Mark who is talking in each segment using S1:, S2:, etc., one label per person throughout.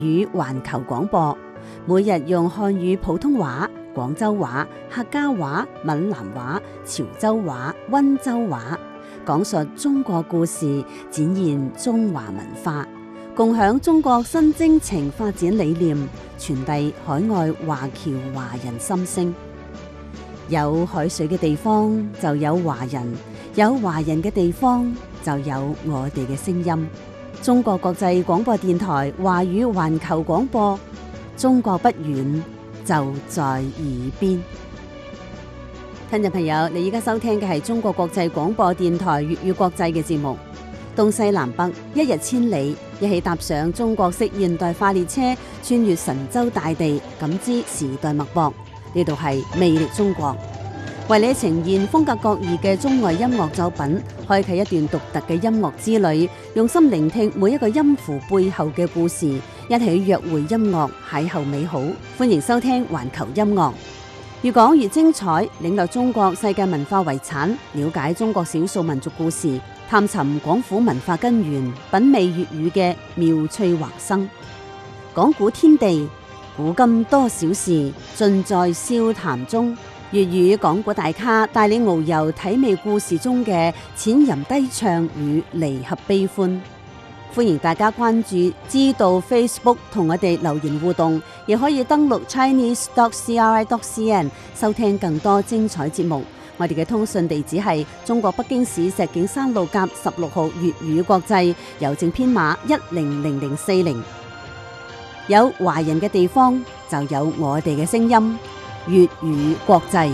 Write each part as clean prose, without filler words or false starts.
S1: 語環球廣播，每日用漢語、普通話、廣州話、客家話、閩南話、潮州話、溫州話，講述中國故事，展現中華文化，共享中國新征程發展理念，傳遞海外華僑華人心聲。有海水嘅地方就有華人，有華人嘅地方就有我哋嘅聲音。中國國際廣播電台華語環球廣播，中國不遠，就在耳邊。聽眾朋友，你而家收聽嘅係中國國際廣播電台粵語國際嘅節目。東西南北，一日千里，一起踏上中國式現代化列車，穿越神州大地，感知時代脈搏。呢度係魅力中國，為你呈現風格各異嘅中外音樂作品，開啟一段獨特嘅音樂之旅，用心聆聽每一個音符背後嘅故事，一起約會音樂，邂逅美好。歡迎收聽環球音樂，越講越精彩，領略中國世界文化遺產，了解中國少數民族故事，探尋廣府文化根源，品味粵語嘅妙趣橫生。講古天地，古今多少事，盡在笑談中。粵語講古大咖帶你遨遊體味故事中嘅淺吟低唱與離合悲歡。歡迎大家關注知道 Facebook 同我哋留言互動，亦可以登錄 chinese.cri.cn 收聽更多精彩節目。我哋嘅通訊地址係中國北京市石景山路甲16號粵語國際，郵政編碼100040。有華人嘅地方就有我哋嘅聲音，粵語國際。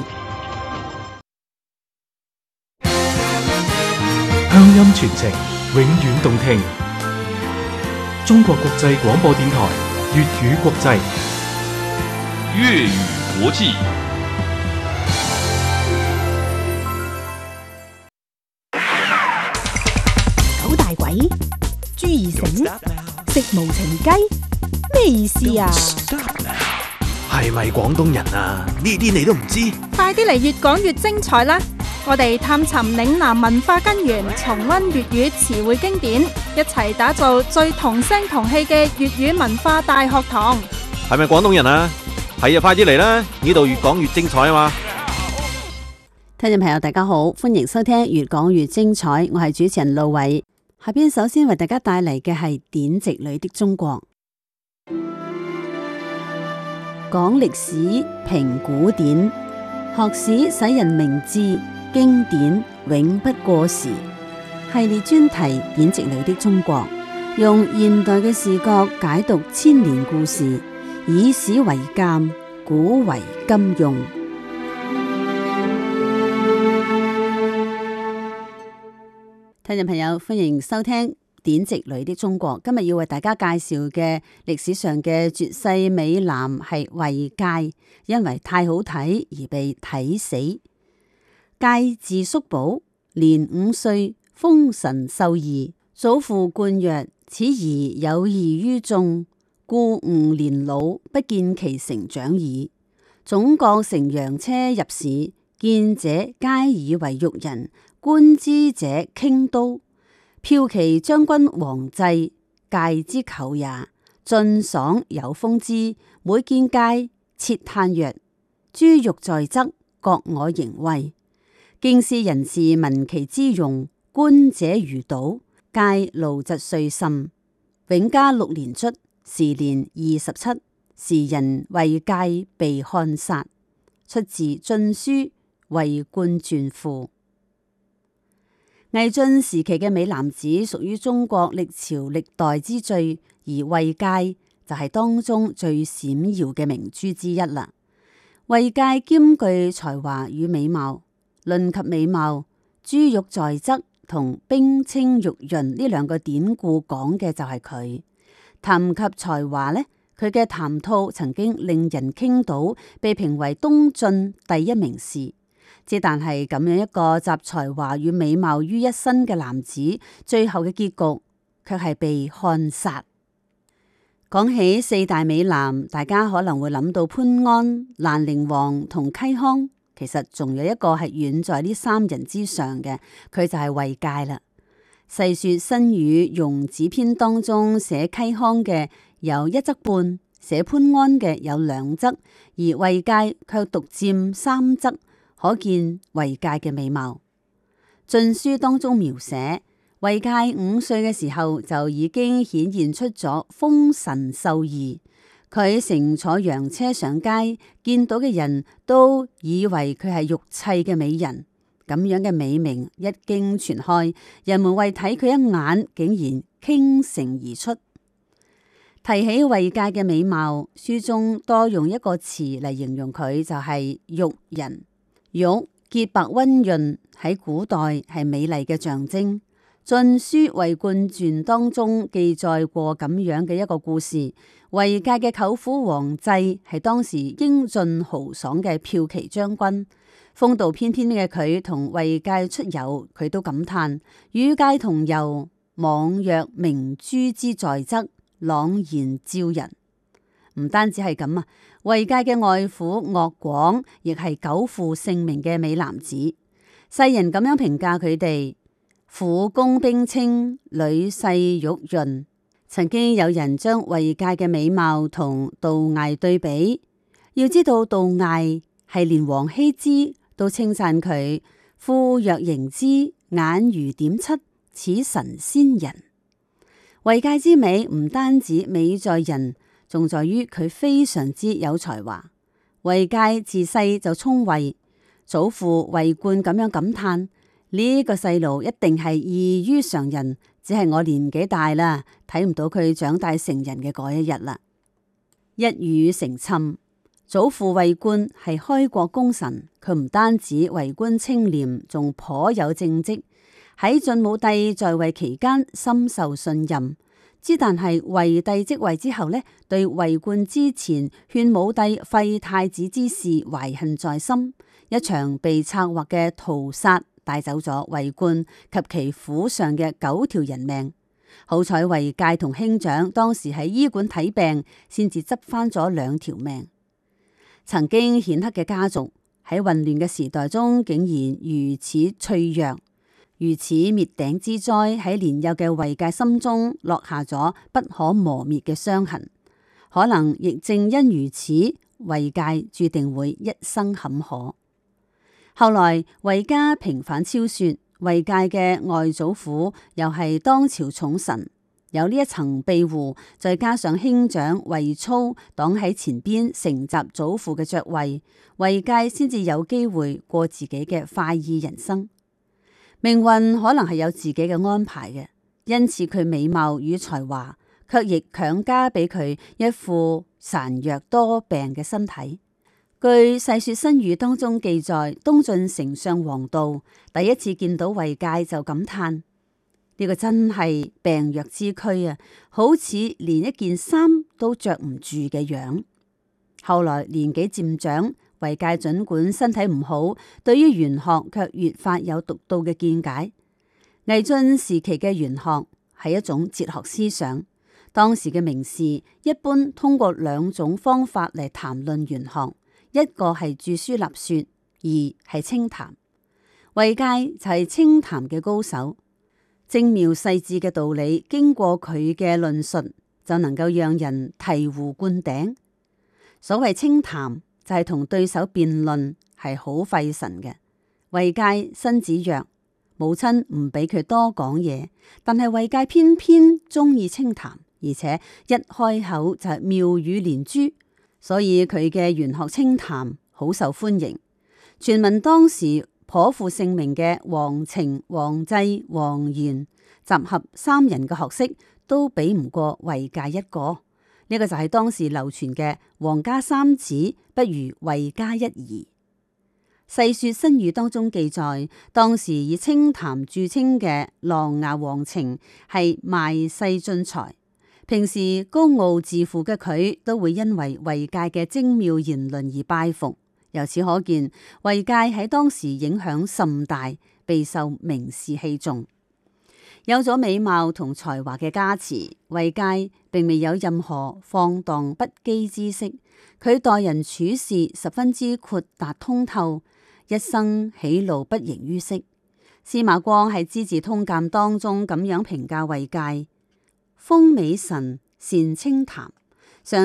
S2: 鄉音傳情，永遠動聽。中國國際廣播電台粵語國際，
S3: 粵語國際。
S4: 九大簋，朱二繩，食無情雞，咩意思啊？
S5: 係咪廣東人啊？呢啲你都唔知？
S4: 快啲嚟越講越精彩啦！我哋探尋嶺南文化根源，重溫粵語詞彙經典，一齊打造最同聲同氣嘅粵語文化大學堂。
S5: 係咪廣東人啊？係啊，快啲嚟啦！呢度越講越精彩啊嘛！
S1: 聽眾朋友大家好，歡迎收聽越講越精彩，我係主持人路偉。下邊首先為大家帶嚟嘅係典籍裏的中國。講歷史，評古典，學史使人明智，經典永不過時。系列專題典籍裏的中國，用現代嘅視角解讀千年故事，以史為鑑，古為今用。聽眾朋友，歡迎收聽典籍裏的中國。今日要為大家介紹嘅歷史上嘅絕世美男係衛玠，因為太好睇而被睇死。玠字叔寶，年5歲，豐臣秀兒。祖父冠曰：此兒有異於眾，故吾年老，不見其成長矣。總各乘羊車入市，見者皆以為玉人，觀之者傾都。驃騎將軍王濟，玠之舅也，俊爽有風姿。每見玠，竊嘆曰：珠玉在側，覺我形畏。京師人士聞其姿容，觀者如搗。玠怒疾遂甚。永嘉6年卒，時年27，時人衛玠被漢殺。出自《晉書·衛貫傳附》。魏晉時期嘅美男子屬於中國歷朝歷代之最，而衛玠就係當中最閃耀嘅明珠之一啦。衛玠兼具才華與美貌，論及美貌，珠玉在側同冰清玉潤呢兩個典故講嘅就係佢。談及才華呢，佢嘅談吐曾經令人傾倒，被評為東晉第一名士。之但係咁樣一個集才華與美貌於一身嘅男子，最後嘅結局卻係被漢殺。講起四大美男，大家可能會諗到潘安、蘭陵王同嵇康，其實仲有一個係遠在呢三人之上嘅，佢就係衛玠啦。細說新語《容子篇》當中寫嵇康嘅有1則半，寫潘安嘅有2則，而衛介卻獨佔3則，可見衛介嘅美貌。晉書當中描寫，衛介5歲嘅時候就已經顯現出咗豐神秀儀。佢乘坐洋車上街，見到嘅人都以為佢係玉砌嘅美人。咁樣嘅美名一經傳開，人們為睇佢一眼，竟然傾城而出。提起衛介嘅美貌，書中多用一個詞嚟形容佢，就係玉人。玉潔白溫潤，喺古代係美麗嘅象徵。晉書衛貫傳當中記載過咁樣嘅一個故事，衛介嘅舅父王濟係當時英俊豪爽嘅驃騎將軍，風度翩翩嘅佢同衛介出遊，佢都感嘆與介同遊，妄若明珠之在側，朗然照人。唔單止係咁啊，衛介嘅外父岳廣亦係久負盛名嘅美男子，世人咁樣評價佢哋：父公冰清，女婿玉潤。曾經有人將衛介嘅美貌同杜艾對比，要知道杜艾係連王羲之都稱讚佢膚若凝脂，眼如點漆，似神仙人。衛介之美唔單止美在人，仲在於佢非常之有才華。衛介自細就聰慧，祖父衛貫咁樣感嘆：呢個細路一定係異於常人，只係我年紀大啦，睇唔到佢長大成人嘅嗰一日啦。一語成讖，祖父衛貫係開國功臣，佢唔單止為官清廉，仲頗有政績。喺晉武帝在位期間深受信任，但係衛帝即位之後呢，對衛貫之前勸武帝廢太子之事懷恨在心，一場被策劃嘅屠殺帶走咗衛貫及其府上嘅9條人命。好彩衛介同兄長當時喺醫館睇病，先至執翻咗2條命。曾經顯赫嘅家族喺混亂嘅時代中，竟然如此脆弱。如此滅頂之災喺年幼嘅衛介心中落下咗不可磨滅嘅傷痕，可能亦正因如此，衛介注定會一生坎坷。後來衛家平反超說，衛介嘅外祖父又係當朝寵臣，有呢一層庇護，再加上兄長衛操擋喺前邊承襲祖父嘅爵位，衛介先至有機會過自己嘅快意人生。命運可能係有自己嘅安排嘅，因此佢美貌與才華，卻亦強加俾佢一副孱弱多病嘅身體。據《世說新語》當中記載，東晉丞相王導第一次見到衛介就感嘆：呢個真係病弱之軀啊，好似連一件衫都着唔住嘅樣。後來年紀漸長，衛介儘管身體唔好，對於玄學卻越發有獨到嘅見解。魏晉時期嘅玄學係一種哲學思想，當時嘅名士一般通過2種方法嚟談論玄學，一個係著書立說，二係清談。衛介就係清談嘅高手，精妙細緻嘅道理經過佢嘅論述，就能夠讓人醍醐灌頂。所謂清談就係同對手辯論，係好費神嘅。衛介身子弱，母親唔俾佢多講嘢，但係衛介偏偏中意清談，而且一開口就係妙語連珠，所以佢嘅玄學清談好受歡迎。傳聞當時頗負盛名嘅王澄、王濟、王賢，集合3人嘅學識都比唔過衛介一個。呢個就係當時流傳嘅王家3子不如衛家1兒。世說新語當中記載，當時以清談著稱嘅琅琊王澄係賣世進才，平時高傲自負嘅佢都會因為衛介嘅精妙言論而拜服。由此可見，衛介喺當時影響甚大，備受名士器重。有咗美貌同才華嘅加持，衛介並未有任何放蕩不羈之色，佢待人處事十分之豁達通透，一生喜怒不形於色。司馬光喺《資治通鑑》當中咁樣評價衛介：豐美神善清談。